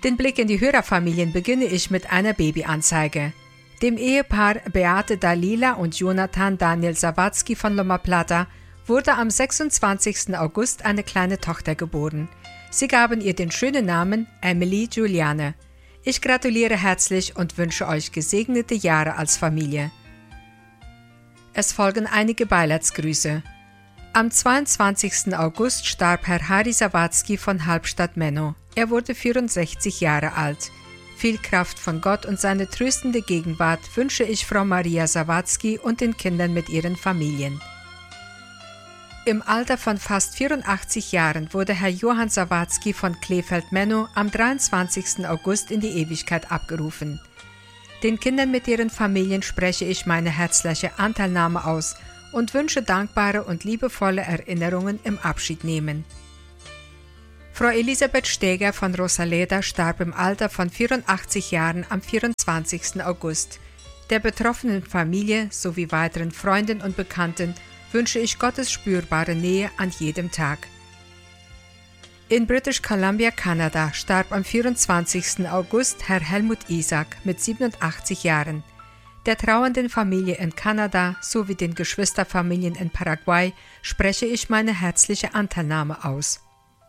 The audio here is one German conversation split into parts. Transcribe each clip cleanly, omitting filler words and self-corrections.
Den Blick in die Hörerfamilien beginne ich mit einer Babyanzeige. Dem Ehepaar Beate Dalila und Jonathan Daniel Sawatzki von Loma Plata wurde am 26. August eine kleine Tochter geboren. Sie gaben ihr den schönen Namen Emily Juliane. Ich gratuliere herzlich und wünsche euch gesegnete Jahre als Familie. Es folgen einige Beileidsgrüße. Am 22. August starb Herr Harry Sawatzki von Halbstadt-Menno. Er wurde 64 Jahre alt. Viel Kraft von Gott und seine tröstende Gegenwart wünsche ich Frau Maria Sawatzki und den Kindern mit ihren Familien. Im Alter von fast 84 Jahren wurde Herr Johann Sawatzki von Kleefeld-Menno am 23. August in die Ewigkeit abgerufen. Den Kindern mit ihren Familien spreche ich meine herzliche Anteilnahme aus und wünsche dankbare und liebevolle Erinnerungen im Abschiednehmen. Frau Elisabeth Steger von Rosaleda starb im Alter von 84 Jahren am 24. August. Der betroffenen Familie sowie weiteren Freunden und Bekannten wünsche ich Gottes spürbare Nähe an jedem Tag. In British Columbia, Kanada, starb am 24. August Herr Helmut Isaac mit 87 Jahren. Der trauernden Familie in Kanada sowie den Geschwisterfamilien in Paraguay spreche ich meine herzliche Anteilnahme aus.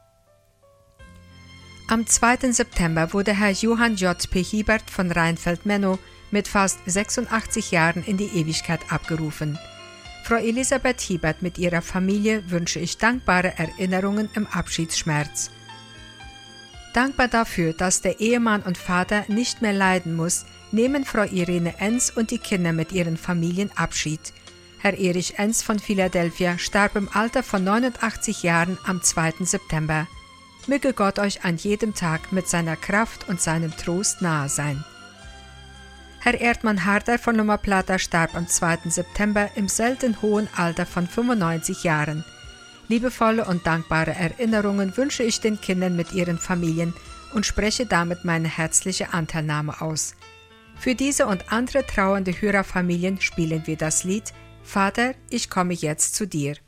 Am 2. September wurde Herr Johann J. P. Hiebert von Rheinfeld-Menno mit fast 86 Jahren in die Ewigkeit abgerufen. Frau Elisabeth Hiebert mit ihrer Familie wünsche ich dankbare Erinnerungen im Abschiedsschmerz. Dankbar dafür, dass der Ehemann und Vater nicht mehr leiden muss, nehmen Frau Irene Enz und die Kinder mit ihren Familien Abschied. Herr Erich Enz von Philadelphia starb im Alter von 89 Jahren am 2. September. Möge Gott euch an jedem Tag mit seiner Kraft und seinem Trost nahe sein. Herr Erdmann Harder von Loma Plata starb am 2. September im selten hohen Alter von 95 Jahren. Liebevolle und dankbare Erinnerungen wünsche ich den Kindern mit ihren Familien und spreche damit meine herzliche Anteilnahme aus. Für diese und andere trauernde Hörerfamilien spielen wir das Lied »Vater, ich komme jetzt zu dir«.